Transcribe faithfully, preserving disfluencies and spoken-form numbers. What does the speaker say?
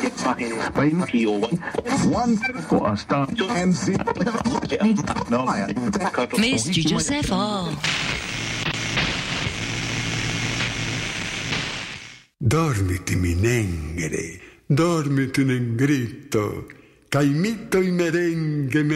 Mister Josefa. Dormiti, mi nengre, dormiti, nengrito, caimito y merengue me